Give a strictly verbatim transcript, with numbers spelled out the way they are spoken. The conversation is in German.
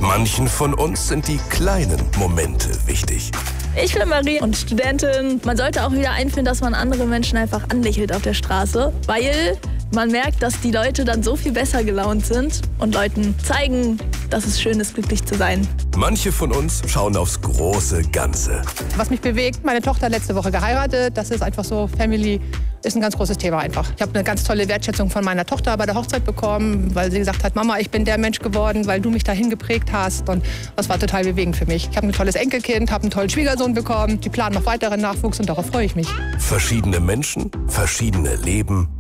Manchen von uns sind die kleinen Momente wichtig. Ich bin Marie und Studentin. Man sollte auch wieder einführen, dass man andere Menschen einfach anlächelt auf der Straße, weil man merkt, dass die Leute dann so viel besser gelaunt sind und Leuten zeigen, dass es schön ist, glücklich zu sein. Manche von uns schauen aufs große Ganze. Was mich bewegt, meine Tochter letzte Woche geheiratet. Das ist einfach so, Family ist ein ganz großes Thema einfach. Ich habe eine ganz tolle Wertschätzung von meiner Tochter bei der Hochzeit bekommen, weil sie gesagt hat, Mama, ich bin der Mensch geworden, weil du mich dahin geprägt hast. Und das war total bewegend für mich. Ich habe ein tolles Enkelkind, habe einen tollen Schwiegersohn bekommen. Die planen noch weiteren Nachwuchs und darauf freue ich mich. Verschiedene Menschen, verschiedene Leben,